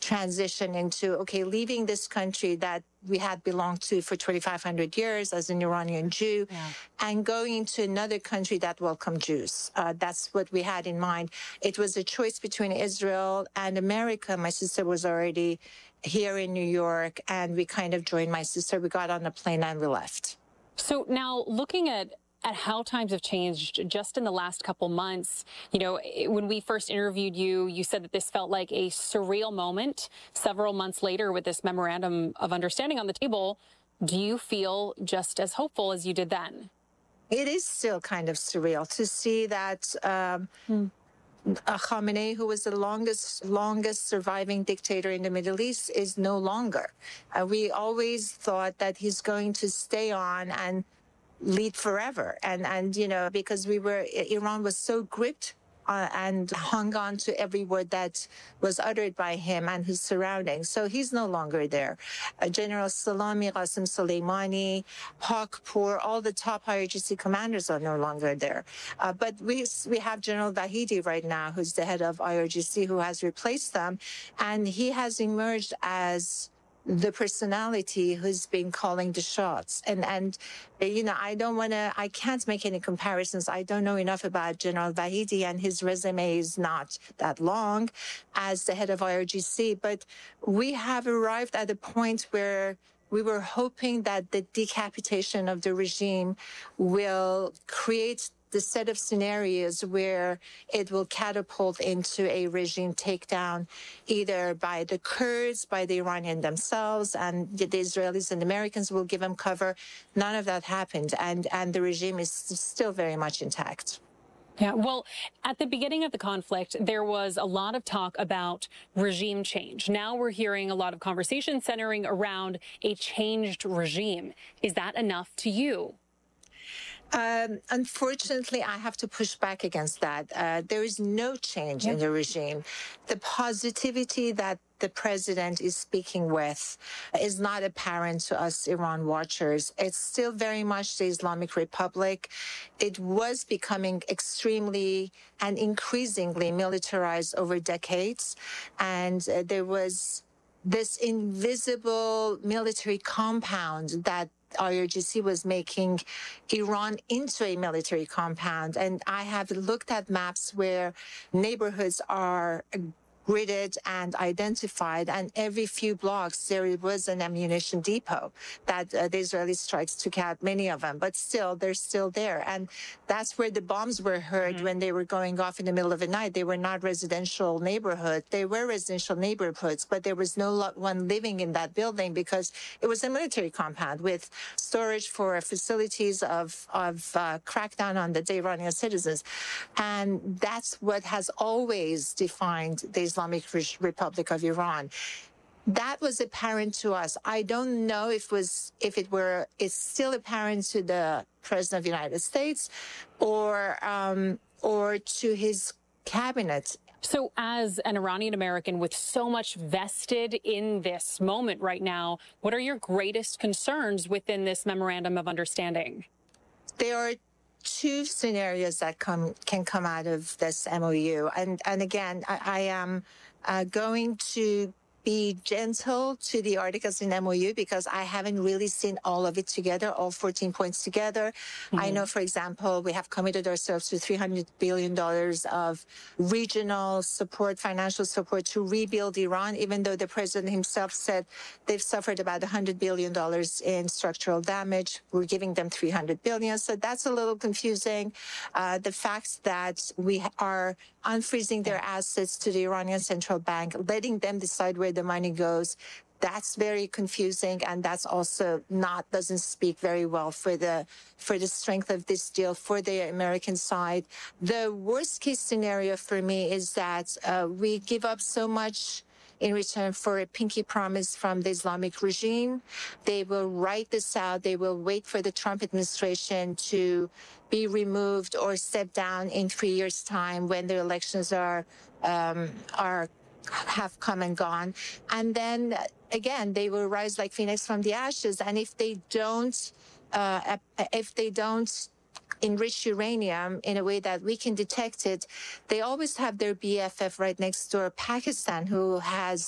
transition into, okay, leaving this country that we had belonged to for 2,500 years as an Iranian Jew, and going into another country that welcomed Jews. That's what we had in mind. It was a choice between Israel and America. My sister was already here in New York, and we kind of joined my sister. We got on a plane and we left. So now looking at how times have changed just in the last couple months, you know, when we first interviewed you, you said that this felt like a surreal moment. Several months later, with this memorandum of understanding on the table, do you feel just as hopeful as you did then? It is still kind of surreal to see that Khamenei, who was the longest surviving dictator in the Middle East, is no longer. We always thought that he's going to stay on and lead forever. And you know, because Iran was so gripped and hung on to every word that was uttered by him and his surroundings. So he's no longer there. General Salami, Qasem Soleimani, Pakpour, all the top IRGC commanders are no longer there. But we have General Vahidi right now, who's the head of IRGC, who has replaced them. And he has emerged as the personality who's been calling the shots. And you know, I can't make any comparisons. I don't know enough about General Vahidi, and his resume is not that long as the head of IRGC. But we have arrived at a point where we were hoping that the decapitation of the regime will create the set of scenarios where it will catapult into a regime takedown, either by the Kurds, by the Iranians themselves, and the Israelis and Americans will give them cover. None of that happened, and the regime is still very much intact. Yeah, well, at the beginning of the conflict, there was a lot of talk about regime change. Now we're hearing a lot of conversation centering around a changed regime. Is that enough to you? Unfortunately, I have to push back against that. There is no change in the regime. The positivity that the president is speaking with is not apparent to us Iran watchers. It's still very much the Islamic Republic. It was becoming extremely and increasingly militarized over decades. And there was this invisible military compound that IRGC was making Iran into a military compound. And I have looked at maps where neighborhoods are gridded and identified, and every few blocks there was an ammunition depot that the Israeli strikes took out many of them, but still they're still there. And that's where the bombs were heard when they were going off in the middle of the night. They were not residential neighborhoods. They were residential neighborhoods, but there was no one living in that building because it was a military compound with storage for facilities of crackdown on the Iranian citizens. And that's what has always defined the Islamic Republic of Iran. That was apparent to us. I don't know if it's still apparent to the President of the United States or to his cabinet. So as an Iranian American with so much vested in this moment right now, what are your greatest concerns within this memorandum of understanding? There are two scenarios that can come out of this MOU. And again, I am going to be gentle to the articles in MOU because I haven't really seen all of it together, all 14 points together. I know, for example, we have committed ourselves to $300 billion of regional support, financial support to rebuild Iran, even though the president himself said they've suffered about $100 billion in structural damage. We're giving them $300 billion. So that's a little confusing. The fact that we are unfreezing their assets to the Iranian central bank, letting them decide where the money goes, that's very confusing, and that's also doesn't speak very well for the strength of this deal for the American side. The worst case scenario for me is that we give up so much in return for a pinky promise from the Islamic regime. They will write this out. They will wait for the Trump administration to be removed or step down in 3 years' time when the elections have come and gone. And then again, they will rise like phoenix from the ashes. And if they don't enrich uranium in a way that we can detect it, they always have their BFF right next door, Pakistan, who has